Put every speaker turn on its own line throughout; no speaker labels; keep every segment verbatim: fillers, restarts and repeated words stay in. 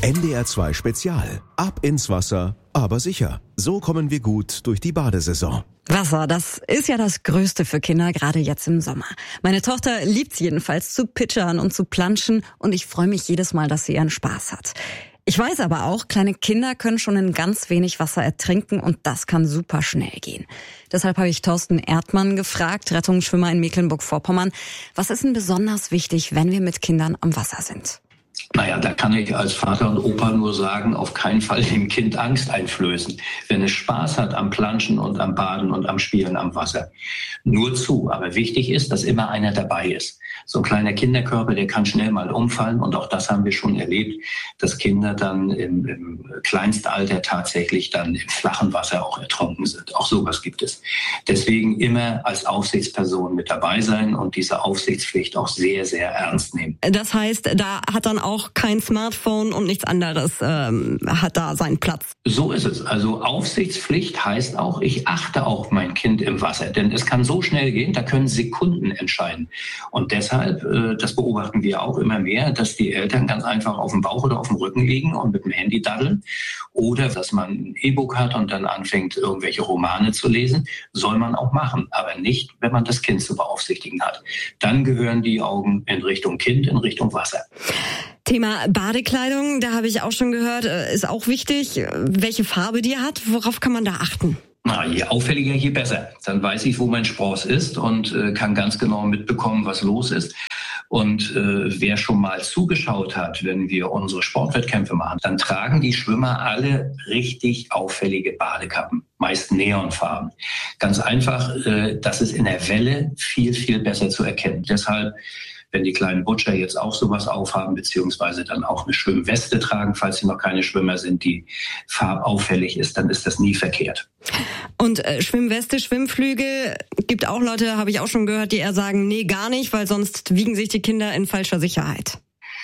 N D R zwei Spezial. Ab ins Wasser, aber sicher. So kommen wir gut durch die Badesaison.
Wasser, das ist ja das Größte für Kinder, gerade jetzt im Sommer. Meine Tochter liebt's jedenfalls zu pitchern und zu planschen und ich freue mich jedes Mal, dass sie ihren Spaß hat. Ich weiß aber auch, kleine Kinder können schon in ganz wenig Wasser ertrinken und das kann super schnell gehen. Deshalb habe ich Thorsten Erdmann gefragt, Rettungsschwimmer in Mecklenburg-Vorpommern, was ist denn besonders wichtig, wenn wir mit Kindern am Wasser sind?
Naja, da kann ich als Vater und Opa nur sagen, auf keinen Fall dem Kind Angst einflößen. Wenn es Spaß hat am Planschen und am Baden und am Spielen am Wasser, nur zu. Aber wichtig ist, dass immer einer dabei ist. So ein kleiner Kinderkörper, der kann schnell mal umfallen. Und auch das haben wir schon erlebt, dass Kinder dann im, im Kleinstalter tatsächlich dann im flachen Wasser auch ertrunken sind. Auch sowas gibt es. Deswegen immer als Aufsichtsperson mit dabei sein und diese Aufsichtspflicht auch sehr, sehr ernst nehmen.
Das heißt, da hat dann auch kein Smartphone und nichts anderes ähm, hat da seinen Platz.
So ist es. Also Aufsichtspflicht heißt auch, ich achte auf mein Kind im Wasser. Denn es kann so schnell gehen, da können Sekunden entscheiden. Und deshalb, äh, das beobachten wir auch immer mehr, dass die Eltern ganz einfach auf dem Bauch oder auf dem Rücken liegen und mit dem Handy daddeln. Oder dass man ein E-Book hat und dann anfängt, irgendwelche Romane zu lesen. Soll man auch machen, aber nicht, wenn man das Kind zu beaufsichtigen hat. Dann gehören die Augen in Richtung Kind, in Richtung Wasser.
Thema Badekleidung, da habe ich auch schon gehört, ist auch wichtig, welche Farbe die hat. Worauf kann man da achten?
Na, je auffälliger, je besser. Dann weiß ich, wo mein Spross ist und äh, kann ganz genau mitbekommen, was los ist. Und äh, wer schon mal zugeschaut hat, wenn wir unsere Sportwettkämpfe machen, dann tragen die Schwimmer alle richtig auffällige Badekappen, meist Neonfarben. Ganz einfach, äh, das ist in der Welle viel, viel besser zu erkennen. Deshalb, wenn die kleinen Butcher jetzt auch sowas aufhaben, beziehungsweise dann auch eine Schwimmweste tragen, falls sie noch keine Schwimmer sind, die farbauffällig ist, dann ist das nie verkehrt.
Und äh, Schwimmweste, Schwimmflügel, gibt auch Leute, habe ich auch schon gehört, die eher sagen, nee, gar nicht, weil sonst wiegen sich die Kinder in falscher Sicherheit.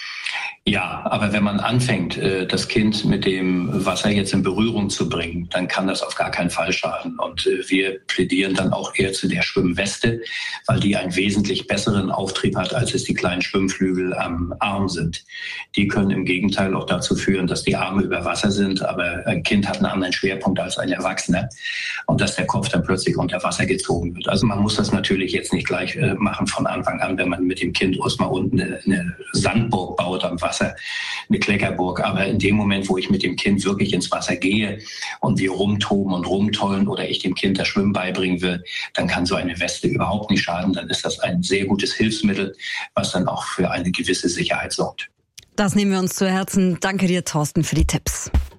Ja, aber wenn man anfängt, das Kind mit dem Wasser jetzt in Berührung zu bringen, dann kann das auf gar keinen Fall schaden. Und wir plädieren dann auch eher zu der Schwimmweste, weil die einen wesentlich besseren Auftrieb hat, als es die kleinen Schwimmflügel am Arm sind. Die können im Gegenteil auch dazu führen, dass die Arme über Wasser sind, aber ein Kind hat einen anderen Schwerpunkt als ein Erwachsener und dass der Kopf dann plötzlich unter Wasser gezogen wird. Also man muss das natürlich jetzt nicht gleich machen von Anfang an, wenn man mit dem Kind erstmal unten eine Sandburg baut am Wasser, eine Kleckerburg. Aber in dem Moment, wo ich mit dem Kind wirklich ins Wasser gehe und wir rumtoben und rumtollen oder ich dem Kind das Schwimmen beibringen will, dann kann so eine Weste überhaupt nicht schaden. Dann ist das ein sehr gutes Hilfsmittel, was dann auch für eine gewisse Sicherheit sorgt.
Das nehmen wir uns zu Herzen. Danke dir, Thorsten, für die Tipps.